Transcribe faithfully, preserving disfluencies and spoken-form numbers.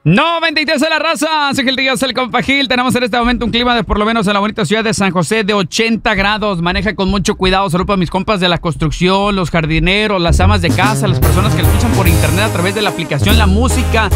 noventa y tres de la raza, Ángel Díaz, el compa Gil. Tenemos en este momento un clima de por lo menos en la bonita ciudad de San José de ochenta grados. Maneja con mucho cuidado. Saludos para mis compas de la construcción, los jardineros, las amas de casa, las personas que lo escuchan por internet a través de la aplicación La Música.